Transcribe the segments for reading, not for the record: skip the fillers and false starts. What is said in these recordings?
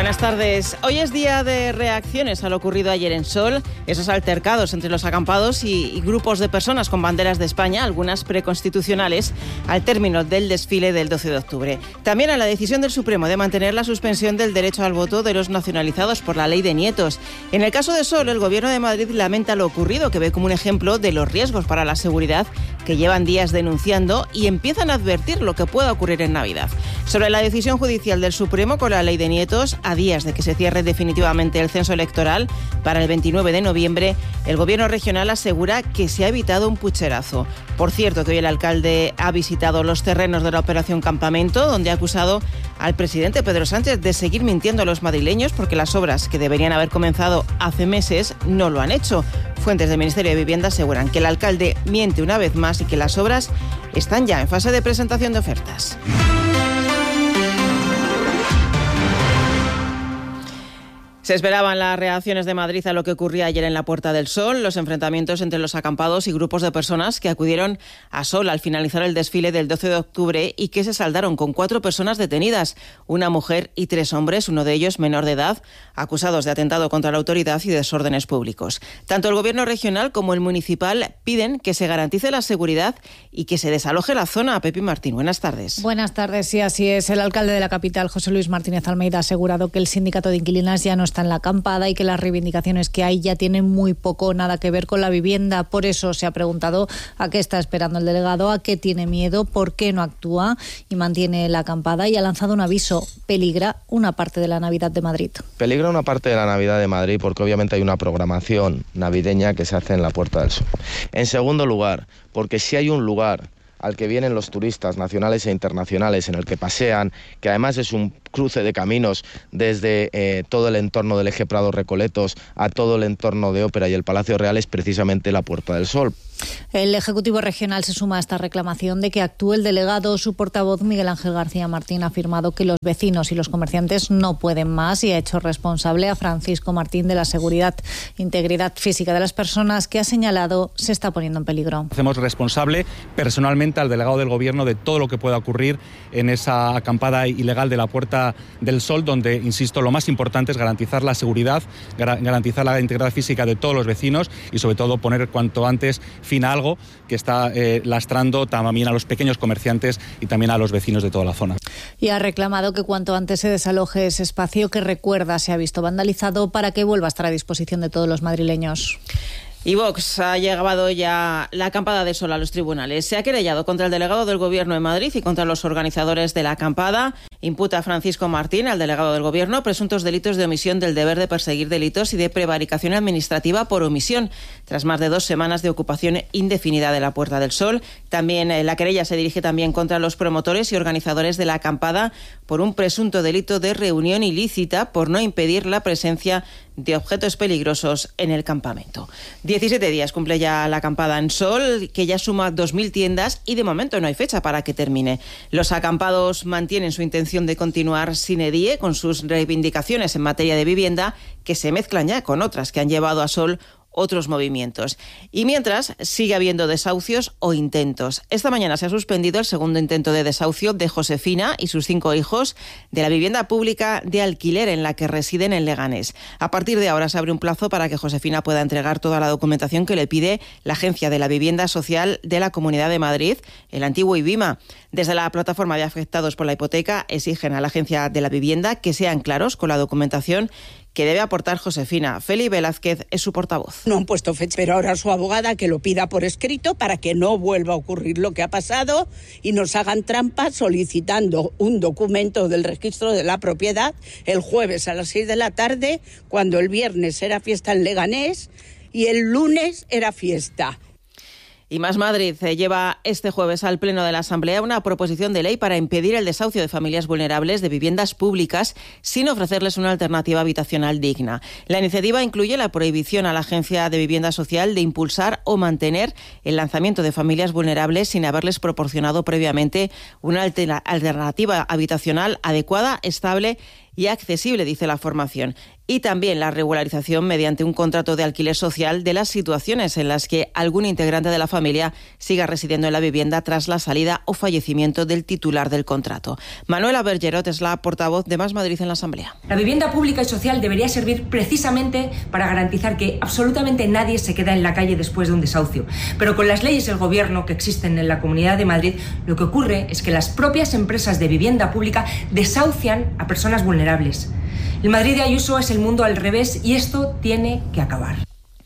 Buenas tardes. Hoy es día de reacciones a lo ocurrido ayer en Sol, esos altercados entre los acampados y grupos de personas con banderas de España, algunas preconstitucionales, al término del desfile del 12 de octubre. También a la decisión del Supremo de mantener la suspensión del derecho al voto de los nacionalizados por la ley de nietos. En el caso de Sol, el Gobierno de Madrid lamenta lo ocurrido, que ve como un ejemplo de los riesgos para la seguridad que llevan días denunciando y empiezan a advertir lo que pueda ocurrir en Navidad. Sobre la decisión judicial del Supremo con la ley de nietos, a días de que se cierre definitivamente el censo electoral para el 29 de noviembre, el Gobierno regional asegura que se ha evitado un pucherazo. Por cierto, que hoy el alcalde ha visitado los terrenos de la Operación Campamento, donde ha acusado al presidente Pedro Sánchez de seguir mintiendo a los madrileños porque las obras que deberían haber comenzado hace meses no lo han hecho. Fuentes del Ministerio de Vivienda aseguran que el alcalde miente una vez más y que las obras están ya en fase de presentación de ofertas. Se esperaban las reacciones de Madrid a lo que ocurría ayer en la Puerta del Sol, los enfrentamientos entre los acampados y grupos de personas que acudieron a Sol al finalizar el desfile del 12 de octubre y que se saldaron con 4 personas detenidas, una mujer y 3 hombres, uno de ellos menor de edad, acusados de atentado contra la autoridad y desórdenes públicos. Tanto el Gobierno regional como el municipal piden que se garantice la seguridad y que se desaloje la zona. Pepi Martín, buenas tardes. Buenas tardes, sí, así es. El alcalde de la capital, José Luis Martínez Almeida, ha asegurado que el sindicato de inquilinas ya no está en la acampada y que las reivindicaciones que hay ya tienen muy poco o nada que ver con la vivienda. Por eso se ha preguntado a qué está esperando el delegado, a qué tiene miedo, por qué no actúa y mantiene la acampada, y ha lanzado un aviso: peligra una parte de la Navidad de Madrid. Peligra una parte de la Navidad de Madrid porque obviamente hay una programación navideña que se hace en la Puerta del Sol. En segundo lugar, porque si hay un lugar al que vienen los turistas nacionales e internacionales, en el que pasean, que además es un cruce de caminos desde todo el entorno del Eje Prado Recoletos a todo el entorno de Ópera y el Palacio Real, es precisamente la Puerta del Sol. El Ejecutivo Regional se suma a esta reclamación de que actúe el delegado. Su portavoz, Miguel Ángel García Martín, ha afirmado que los vecinos y los comerciantes no pueden más y ha hecho responsable a Francisco Martín de la seguridad e integridad física de las personas, que ha señalado se está poniendo en peligro. Hacemos responsable personalmente al delegado del Gobierno de todo lo que pueda ocurrir en esa acampada ilegal de la Puerta del Sol, donde, insisto, lo más importante es garantizar la seguridad, garantizar la integridad física de todos los vecinos y, sobre todo, poner cuanto antes fin a algo que está lastrando también a los pequeños comerciantes y también a los vecinos de toda la zona. Y ha reclamado que cuanto antes se desaloje ese espacio que, recuerda, se ha visto vandalizado, para que vuelva a estar a disposición de todos los madrileños. Y Vox ha llevado ya la acampada de Sol a los tribunales. Se ha querellado contra el delegado del Gobierno de Madrid y contra los organizadores de la acampada. Imputa a Francisco Martín, al delegado del Gobierno, presuntos delitos de omisión del deber de perseguir delitos y de prevaricación administrativa por omisión, tras más de 2 semanas de ocupación indefinida de la Puerta del Sol. También la querella se dirige también contra los promotores y organizadores de la acampada por un presunto delito de reunión ilícita por no impedir la presencia de objetos peligrosos en el campamento. 17 días cumple ya la acampada en Sol, que ya suma 2.000 tiendas y de momento no hay fecha para que termine. Los acampados mantienen su intención de continuar sine die con sus reivindicaciones en materia de vivienda, que se mezclan ya con otras que han llevado a Sol otros movimientos. Y mientras, sigue habiendo desahucios o intentos. Esta mañana se ha suspendido el segundo intento de desahucio de Josefina y sus 5 hijos de la vivienda pública de alquiler en la que residen en Leganés. A partir de ahora se abre un plazo para que Josefina pueda entregar toda la documentación que le pide la Agencia de la Vivienda Social de la Comunidad de Madrid, el antiguo IBIMA. Desde la plataforma de afectados por la hipoteca exigen a la Agencia de la Vivienda que sean claros con la documentación que debe aportar Josefina. Feli Velázquez es su portavoz. No han puesto fecha, pero ahora su abogada que lo pida por escrito para que no vuelva a ocurrir lo que ha pasado y nos hagan trampa solicitando un documento del registro de la propiedad el jueves a las 6 de la tarde, cuando el viernes era fiesta en Leganés y el lunes era fiesta. Y Más Madrid lleva este jueves al Pleno de la Asamblea una proposición de ley para impedir el desahucio de familias vulnerables de viviendas públicas sin ofrecerles una alternativa habitacional digna. La iniciativa incluye la prohibición a la Agencia de Vivienda Social de impulsar o mantener el lanzamiento de familias vulnerables sin haberles proporcionado previamente una alternativa habitacional adecuada, estable y accesible, dice la formación. Y también la regularización mediante un contrato de alquiler social de las situaciones en las que algún integrante de la familia siga residiendo en la vivienda tras la salida o fallecimiento del titular del contrato. Manuela Bergerot es la portavoz de Más Madrid en la Asamblea. La vivienda pública y social debería servir precisamente para garantizar que absolutamente nadie se queda en la calle después de un desahucio. Pero con las leyes del Gobierno que existen en la Comunidad de Madrid, lo que ocurre es que las propias empresas de vivienda pública desahucian a personas vulnerables. El Madrid de Ayuso es el mundo al revés y esto tiene que acabar.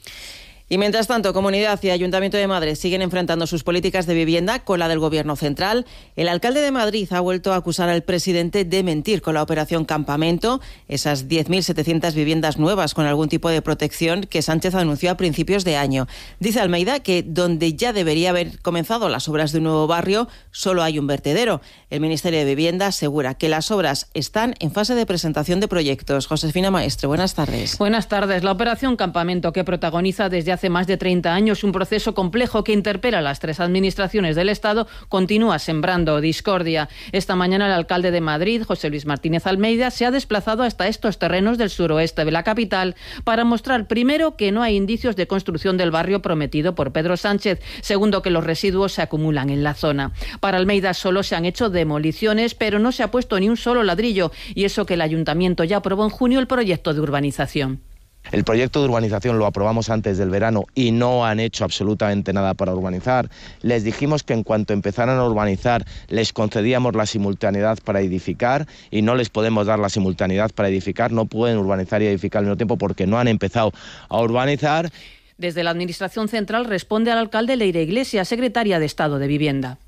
Y mientras tanto, Comunidad y Ayuntamiento de Madrid siguen enfrentando sus políticas de vivienda con la del Gobierno central. El alcalde de Madrid ha vuelto a acusar al presidente de mentir con la operación Campamento, esas 10.700 viviendas nuevas con algún tipo de protección que Sánchez anunció a principios de año. Dice Almeida que donde ya debería haber comenzado las obras de un nuevo barrio, solo hay un vertedero. El Ministerio de Vivienda asegura que las obras están en fase de presentación de proyectos. Josefina Maestre, buenas tardes. Buenas tardes. La operación Campamento, que protagoniza desde hace más de 30 años un proceso complejo que interpela a las tres administraciones del Estado, continúa sembrando discordia. Esta mañana el alcalde de Madrid, José Luis Martínez Almeida, se ha desplazado hasta estos terrenos del suroeste de la capital para mostrar, primero, que no hay indicios de construcción del barrio prometido por Pedro Sánchez, segundo, que los residuos se acumulan en la zona. Para Almeida solo se han hecho demoliciones, pero no se ha puesto ni un solo ladrillo, y eso que el ayuntamiento ya aprobó en junio el proyecto de urbanización. El proyecto de urbanización lo aprobamos antes del verano y no han hecho absolutamente nada para urbanizar. Les dijimos que en cuanto empezaran a urbanizar les concedíamos la simultaneidad para edificar y no les podemos dar la simultaneidad para edificar. No pueden urbanizar y edificar al mismo tiempo porque no han empezado a urbanizar. Desde la Administración Central responde al alcalde Leire Iglesias, secretaria de Estado de Vivienda.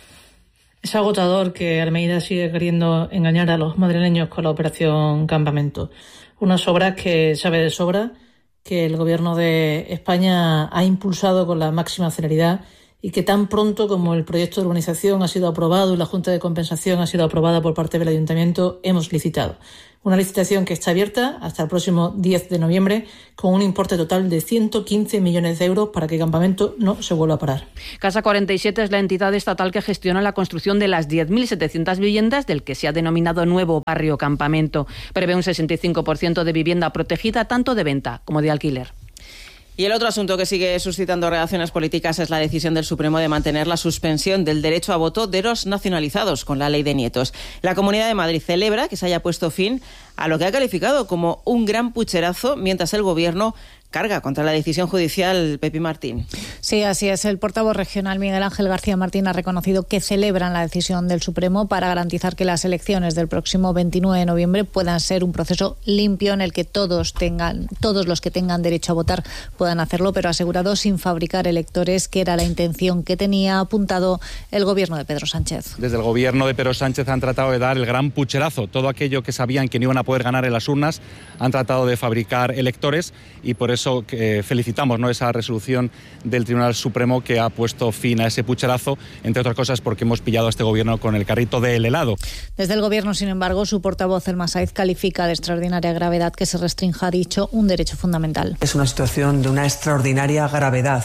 Es agotador que Almeida siga queriendo engañar a los madrileños con la operación Campamento. Unas obras que sabe de sobra que el Gobierno de España ha impulsado con la máxima celeridad y que tan pronto como el proyecto de urbanización ha sido aprobado y la Junta de Compensación ha sido aprobada por parte del Ayuntamiento, hemos licitado. Una licitación que está abierta hasta el próximo 10 de noviembre con un importe total de 115 millones de euros para que Campamento no se vuelva a parar. Casa 47 es la entidad estatal que gestiona la construcción de las 10.700 viviendas del que se ha denominado nuevo barrio Campamento. Prevé un 65% de vivienda protegida tanto de venta como de alquiler. Y el otro asunto que sigue suscitando reacciones políticas es la decisión del Supremo de mantener la suspensión del derecho a voto de los nacionalizados con la ley de nietos. La Comunidad de Madrid celebra que se haya puesto fin a lo que ha calificado como un gran pucherazo, mientras el Gobierno carga contra la decisión judicial. Pepi Martín. Sí, así es. El portavoz regional Miguel Ángel García Martín ha reconocido que celebran la decisión del Supremo para garantizar que las elecciones del próximo 29 de noviembre puedan ser un proceso limpio en el que todos los que tengan derecho a votar puedan hacerlo, pero asegurado sin fabricar electores, que era la intención que tenía apuntado el Gobierno de Pedro Sánchez. Desde el Gobierno de Pedro Sánchez han tratado de dar el gran pucherazo. Todo aquello que sabían que no iban a poder ganar en las urnas, han tratado de fabricar electores, y por eso felicitamos, ¿no?, esa resolución del Tribunal Supremo que ha puesto fin a ese pucherazo, entre otras cosas porque hemos pillado a este Gobierno con el carrito del helado. Desde el Gobierno, sin embargo, su portavoz, Elma Saiz, califica de extraordinaria gravedad que se restrinja, ha dicho, un derecho fundamental. Es una situación de una extraordinaria gravedad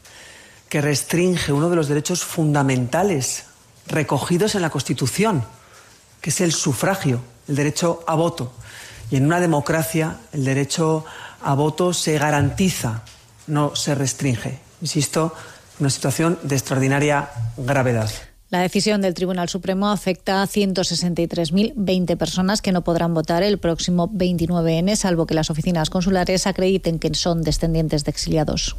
que restringe uno de los derechos fundamentales recogidos en la Constitución, que es el sufragio, el derecho a voto. Y en una democracia el derecho a voto se garantiza, no se restringe. Insisto, una situación de extraordinaria gravedad. La decisión del Tribunal Supremo afecta a 163.020 personas que no podrán votar el próximo 29N, salvo que las oficinas consulares acrediten que son descendientes de exiliados.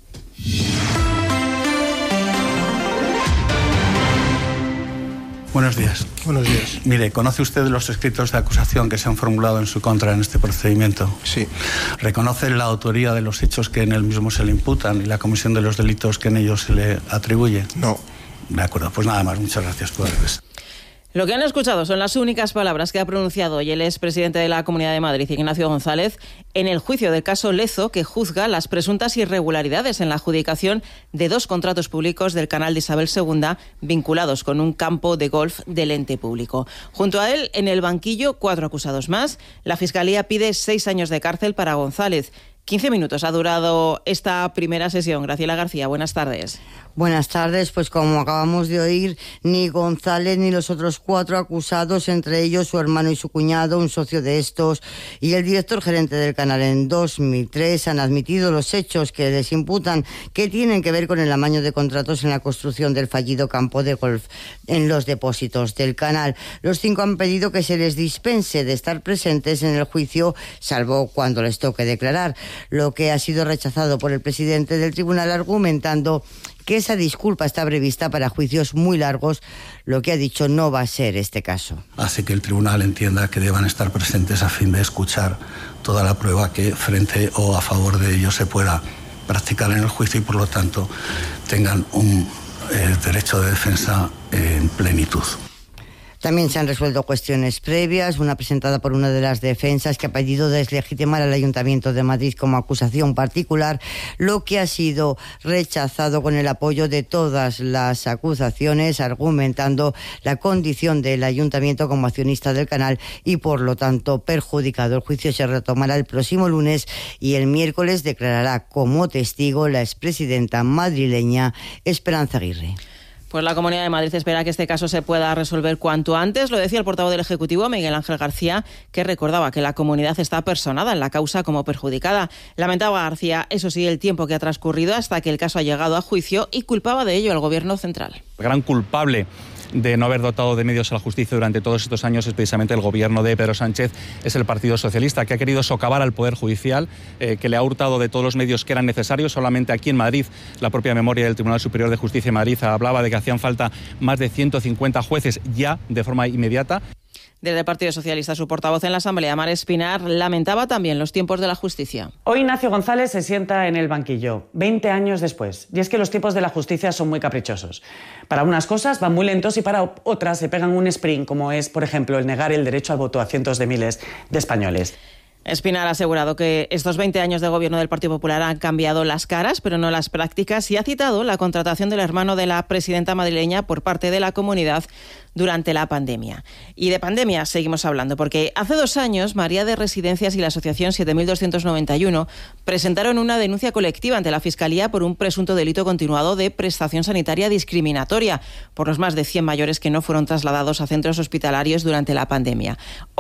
Buenos días. Buenos días. Mire, ¿conoce usted los escritos de acusación que se han formulado en su contra en este procedimiento? Sí. ¿Reconoce la autoría de los hechos que en él mismo se le imputan y la comisión de los delitos que en ellos se le atribuye? No. De acuerdo, pues nada más. Muchas gracias por eso. Lo que han escuchado son las únicas palabras que ha pronunciado hoy el expresidente de la Comunidad de Madrid, Ignacio González, en el juicio del caso Lezo, que juzga las presuntas irregularidades en la adjudicación de 2 contratos públicos del canal de Isabel II vinculados con un campo de golf del ente público. Junto a él, en el banquillo, 4 acusados más. La Fiscalía pide 6 años de cárcel para González, 15 minutos ha durado esta primera sesión. Graciela García, buenas tardes. Buenas tardes. Pues como acabamos de oír, ni González ni los otros 4 acusados, entre ellos su hermano y su cuñado, un socio de estos, y el director gerente del canal en 2003, han admitido los hechos que les imputan, que tienen que ver con el amaño de contratos en la construcción del fallido campo de golf en los depósitos del canal. Los 5 han pedido que se les dispense de estar presentes en el juicio, salvo cuando les toque declarar, lo que ha sido rechazado por el presidente del tribunal, argumentando que esa disculpa está prevista para juicios muy largos, lo que ha dicho no va a ser este caso. Hace que el tribunal entienda que deban estar presentes a fin de escuchar toda la prueba que frente o a favor de ellos se pueda practicar en el juicio y por lo tanto tengan un derecho de defensa en plenitud. También se han resuelto cuestiones previas, una presentada por una de las defensas que ha pedido deslegitimar al Ayuntamiento de Madrid como acusación particular, lo que ha sido rechazado con el apoyo de todas las acusaciones, argumentando la condición del Ayuntamiento como accionista del canal y por lo tanto perjudicado. El juicio se retomará el próximo lunes y el miércoles declarará como testigo la expresidenta madrileña Esperanza Aguirre. Pues la Comunidad de Madrid espera que este caso se pueda resolver cuanto antes. Lo decía el portavoz del Ejecutivo, Miguel Ángel García, que recordaba que la comunidad está personada en la causa como perjudicada. Lamentaba García, eso sí, el tiempo que ha transcurrido hasta que el caso ha llegado a juicio y culpaba de ello al Gobierno central. El gran culpable de no haber dotado de medios a la justicia durante todos estos años es precisamente el gobierno de Pedro Sánchez, es el Partido Socialista, que ha querido socavar al Poder Judicial, que le ha hurtado de todos los medios que eran necesarios. Solamente aquí en Madrid, la propia memoria del Tribunal Superior de Justicia de Madrid hablaba de que hacían falta más de 150 jueces ya de forma inmediata. Desde el Partido Socialista, su portavoz en la Asamblea, Mar Espinar, lamentaba también los tiempos de la justicia. Hoy Ignacio González se sienta en el banquillo, 20 años después. Y es que los tiempos de la justicia son muy caprichosos. Para unas cosas van muy lentos y para otras se pegan un sprint, como es, por ejemplo, el negar el derecho al voto a cientos de miles de españoles. Espinar ha asegurado que estos 20 años de gobierno del Partido Popular han cambiado las caras, pero no las prácticas, y ha citado la contratación del hermano de la presidenta madrileña por parte de la comunidad durante la pandemia. Y de pandemia seguimos hablando, porque hace 2 años María de Residencias y la asociación 7291 presentaron una denuncia colectiva ante la Fiscalía por un presunto delito continuado de prestación sanitaria discriminatoria por los más de 100 mayores que no fueron trasladados a centros hospitalarios durante la pandemia.